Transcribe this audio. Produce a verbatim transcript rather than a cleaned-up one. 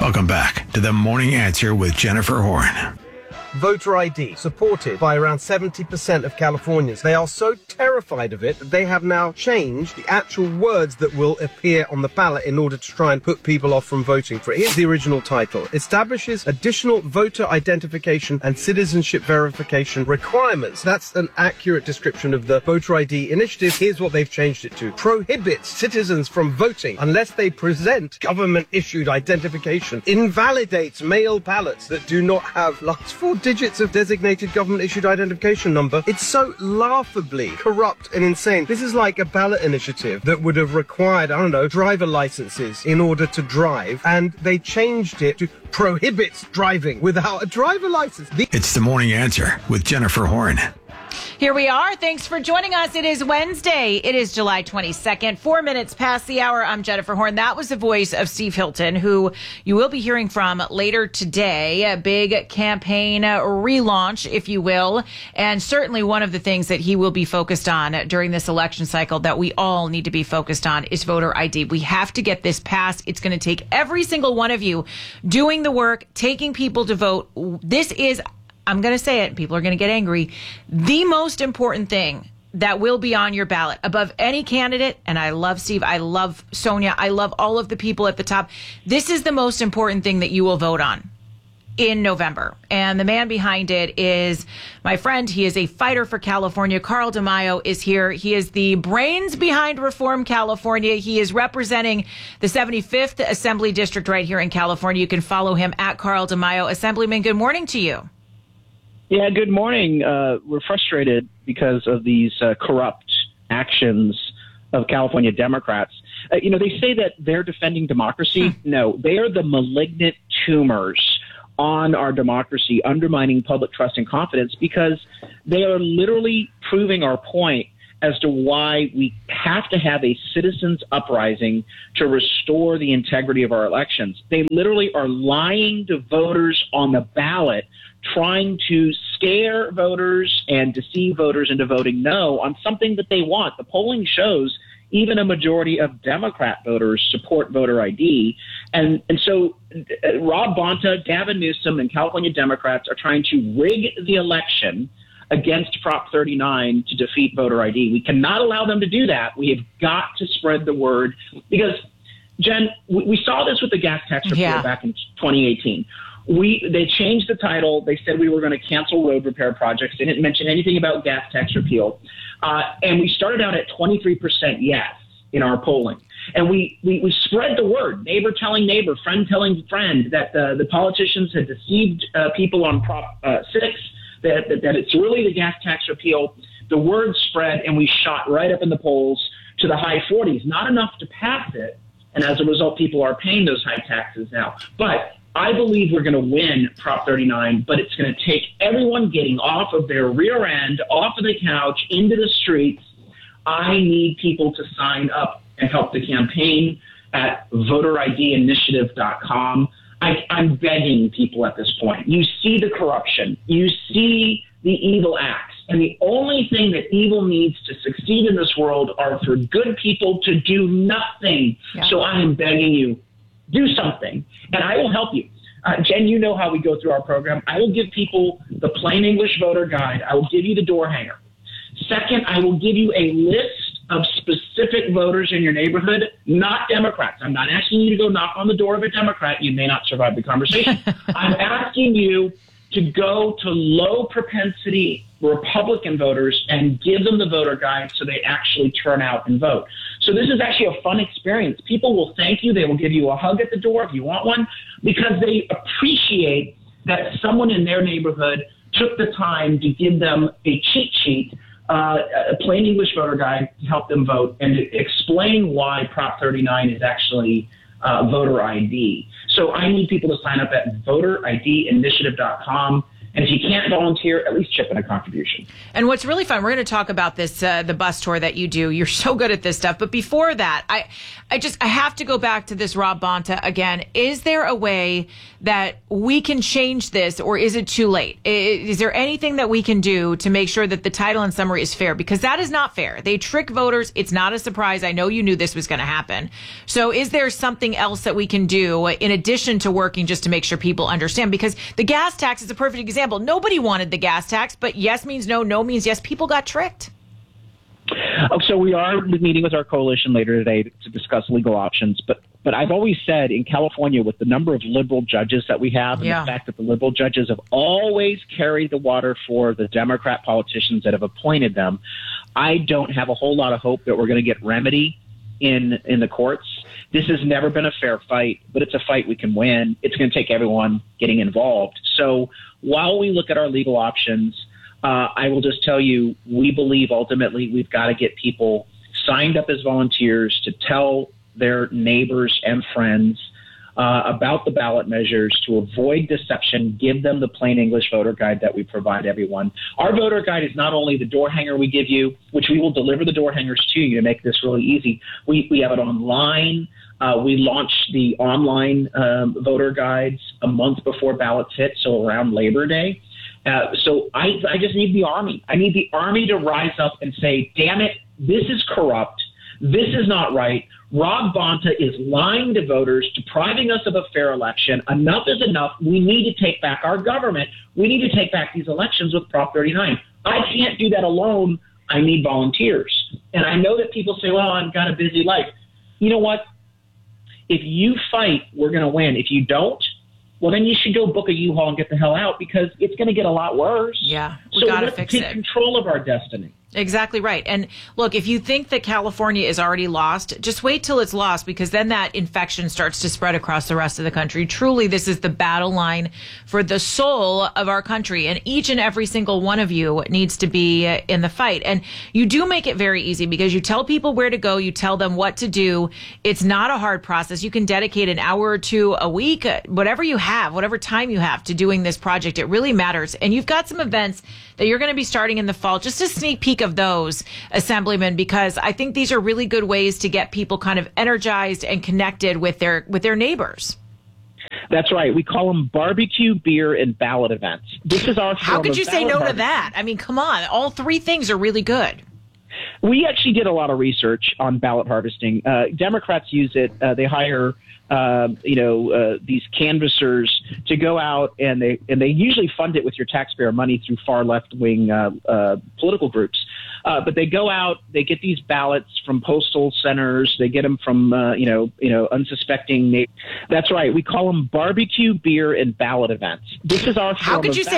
Welcome back to The Morning Answer with Jennifer Horn. Voter I D, supported by around seventy percent of Californians. They are so terrified of it that they have now changed the actual words that will appear on the ballot in order to try and put people off from voting for it. Here's the original title. Establishes additional voter identification and citizenship verification requirements. That's an accurate description of the Voter I D initiative. Here's what they've changed it to. Prohibits citizens from voting unless they present government-issued identification. Invalidates mail ballots that do not have last four digits of designated government-issued identification number. It's so laughably corrupt and insane. This is like a ballot initiative that would have required, I don't know, driver licenses in order to drive, and they changed it to prohibits driving without a driver license. The- it's The Morning Answer with Jennifer Horn. Here we are. Thanks for joining us. It is Wednesday. It is July twenty-second, four minutes past the hour. I'm Jennifer Horn. That was the voice of Steve Hilton, who you will be hearing from later today. A big campaign relaunch, if you will. And certainly one of the things that he will be focused on during this election cycle that we all need to be focused on is voter I D. We have to get this passed. It's going to take every single one of you doing the work, taking people to vote. This is, I'm going to say it, people are going to get angry, the most important thing that will be on your ballot above any candidate. And I love Steve. I love Sonia. I love all of the people at the top. This is the most important thing that you will vote on in November. And the man behind it is my friend. He is a fighter for California. Carl DeMaio is here. He is the brains behind Reform California. He is representing the seventy-fifth Assembly District right here in California. You can follow him at Carl DeMaio. Assemblyman, good morning to you. Yeah, good morning. Uh, we're frustrated because of these uh, corrupt actions of California Democrats. Uh, you know, they say that they're defending democracy. Hmm. No, they are the malignant tumors on our democracy, undermining public trust and confidence, because they are literally proving our point as to why we have to have a citizens' uprising to restore the integrity of our elections. They literally are lying to voters on the ballot, trying to scare voters and deceive voters into voting no on something that they want. The polling shows even a majority of Democrat voters support voter I D. And, and so uh, Rob Bonta, Gavin Newsom, and California Democrats are trying to rig the election against Prop thirty-nine to defeat voter I D. We cannot allow them to do that. We have got to spread the word because, Jen, we, we saw this with the gas tax repeal yeah. back in twenty eighteen. We They changed the title. They said we were going to cancel road repair projects. They didn't mention anything about gas tax repeal. Uh, and we started out at twenty-three percent yes in our polling. And we, we, we spread the word, neighbor telling neighbor, friend telling friend, that uh, the politicians had deceived uh, people on Prop uh, six, that, that, that it's really the gas tax repeal. The word spread, and we shot right up in the polls to the high forties. Not enough to pass it, and as a result, people are paying those high taxes now. But I believe we're going to win Prop thirty-nine, but it's going to take everyone getting off of their rear end, off of the couch, into the streets. I need people to sign up and help the campaign at voter I D initiative dot com. I, I'm begging people at this point. You see the corruption. You see the evil acts. And the only thing that evil needs to succeed in this world are for good people to do nothing. Yeah. So I am begging you, do something, and I will help you. Uh, Jen, you know how we go through our program. I will give people the plain English voter guide. I will give you the door hanger. Second, I will give you a list of specific voters in your neighborhood, not Democrats. I'm not asking you to go knock on the door of a Democrat. You may not survive the conversation. I'm asking you to go to low propensity Republican voters and give them the voter guide so they actually turn out and vote. So this is actually a fun experience. People will thank you. They will give you a hug at the door if you want one, because they appreciate that someone in their neighborhood took the time to give them a cheat sheet, uh, a plain English voter guide to help them vote and to explain why Prop thirty-nine is actually uh, voter I D. So I need people to sign up at voter I D initiative dot com And if you can't volunteer, at least chip in a contribution. And what's really fun, we're going to talk about this, uh, the bus tour that you do. You're so good at this stuff. But before that, I, I just, I have to go back to this Rob Bonta again. Is there a way that we can change this, or is it too late? Is, is there anything that we can do to make sure that the title and summary is fair? Because that is not fair. They trick voters. It's not a surprise. I know you knew this was going to happen. So is there something else that we can do in addition to working just to make sure people understand? Because the gas tax is a perfect example. Nobody wanted the gas tax, but yes means no, no means yes. People got tricked. Oh, so we are meeting with our coalition later today to discuss legal options. But but I've always said in California, with the number of liberal judges that we have, and yeah. the fact that the liberal judges have always carried the water for the Democrat politicians that have appointed them, I don't have a whole lot of hope that we're going to get remedy in in the courts. This has never been a fair fight, but it's a fight we can win. It's going to take everyone getting involved. So while we look at our legal options, uh, I will just tell you, we believe ultimately we've got to get people signed up as volunteers to tell their neighbors and friends uh, about the ballot measures, to avoid deception, give them the plain English voter guide that we provide everyone. Our voter guide is not only the door hanger we give you, which we will deliver the door hangers to you to make this really easy. We, we have it online. Uh, we launched the online um, voter guides a month before ballots hit, so around Labor Day. Uh, so I, I just need the Army. I need the Army to rise up and say, damn it, this is corrupt. This is not right. Rob Bonta is lying to voters, depriving us of a fair election. Enough is enough. We need to take back our government. We need to take back these elections with Prop thirty-nine. I can't do that alone. I need volunteers. And I know that people say, well, I've got a busy life. You know what? If you fight, we're going to win. If you don't, well, then you should go book a U-Haul and get the hell out, because it's going to get a lot worse. Yeah, we so got to let's fix take it. control of our destiny. Exactly right. And look, if you think that California is already lost, just wait till it's lost, because then that infection starts to spread across the rest of the country. Truly, this is the battle line for the soul of our country. And each and every single one of you needs to be in the fight. And you do make it very easy, because you tell people where to go. You tell them what to do. It's not a hard process. You can dedicate an hour or two a week, whatever you have, whatever time you have to doing this project. It really matters. And you've got some events that you're going to be starting in the fall. Just a sneak peek of those, Assemblyman, because I think these are really good ways to get people kind of energized and connected with their with their neighbors. That's right. We call them barbecue, beer, and ballot events. This is our How could you say no harvesting. to that? I mean, come on. All three things are really good. We actually did a lot of research on ballot harvesting. Uh, Democrats use it. Uh, they hire, uh, you know, uh, these canvassers to go out, and they and they usually fund it with your taxpayer money through far left wing uh, uh, political groups. Uh, but they go out, they get these ballots from postal centers, they get them from uh, you know, you know, unsuspecting. Na- That's right. We call them barbecue, beer, and ballot events. This is our How form could of you say